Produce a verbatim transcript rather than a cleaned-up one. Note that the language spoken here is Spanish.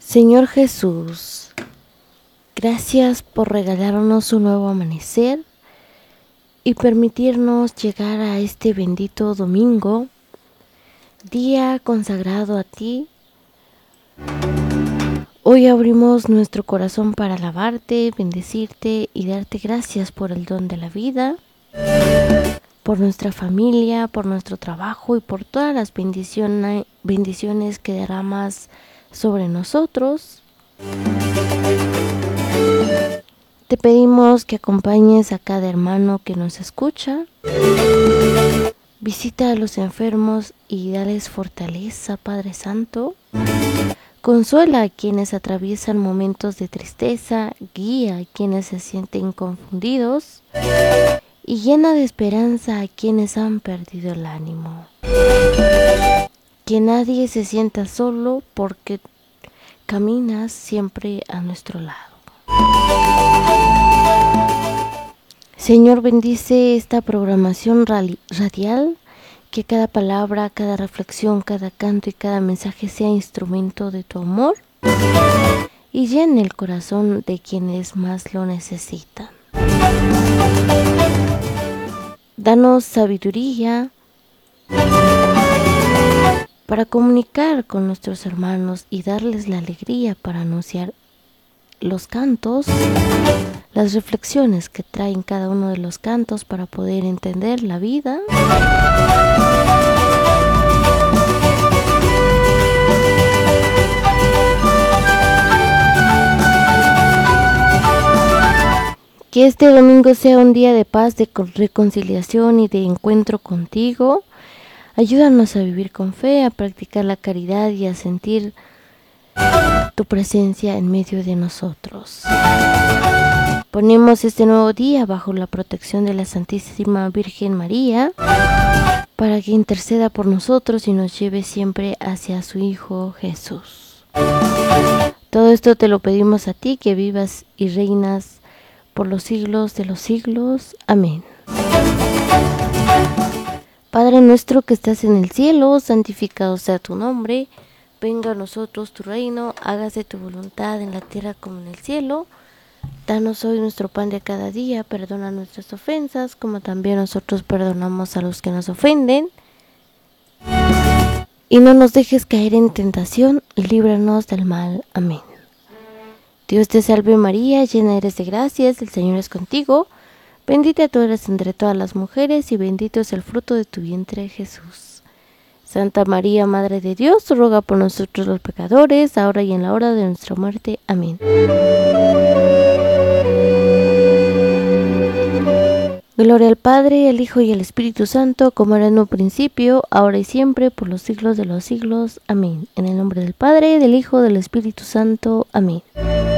Señor Jesús, gracias por regalarnos un nuevo amanecer y permitirnos llegar a este bendito domingo, día consagrado a ti. Hoy abrimos nuestro corazón para alabarte, bendecirte y darte gracias por el don de la vida, por nuestra familia, por nuestro trabajo y por todas las bendiciones, bendiciones que derramas sobre nosotros. Te pedimos que acompañes a cada hermano que nos escucha. Visita a los enfermos y dales fortaleza, Padre Santo. Consuela a quienes atraviesan momentos de tristeza, guía a quienes se sienten confundidos y llena de esperanza a quienes han perdido el ánimo. Que nadie se sienta solo porque caminas siempre a nuestro lado. Señor, bendice esta programación radial, que cada palabra, cada reflexión, cada canto y cada mensaje sea instrumento de tu amor y llene el corazón de quienes más lo necesitan. Danos sabiduría para comunicar con nuestros hermanos y darles la alegría para anunciar los cantos, las reflexiones que traen cada uno de los cantos para poder entender la vida. Que este domingo sea un día de paz, de reconciliación y de encuentro contigo. Ayúdanos a vivir con fe, a practicar la caridad y a sentir tu presencia en medio de nosotros. Ponemos este nuevo día bajo la protección de la Santísima Virgen María para que interceda por nosotros y nos lleve siempre hacia su Hijo Jesús. Todo esto te lo pedimos a ti, que vivas y reinas por los siglos de los siglos. Amén. Padre nuestro que estás en el cielo, santificado sea tu nombre. Venga a nosotros tu reino, hágase tu voluntad en la tierra como en el cielo. Danos hoy nuestro pan de cada día, perdona nuestras ofensas, como también nosotros perdonamos a los que nos ofenden. Y no nos dejes caer en tentación, y líbranos del mal. Amén. Dios te salve María, llena eres de gracias, el Señor es contigo. Bendita tú eres entre todas las mujeres, y bendito es el fruto de tu vientre, Jesús. Santa María, Madre de Dios, ruega por nosotros los pecadores, ahora y en la hora de nuestra muerte. Amén. Gloria al Padre, al Hijo y al Espíritu Santo, como era en un principio, ahora y siempre, por los siglos de los siglos. Amén. En el nombre del Padre, del Hijo, del Espíritu Santo. Amén.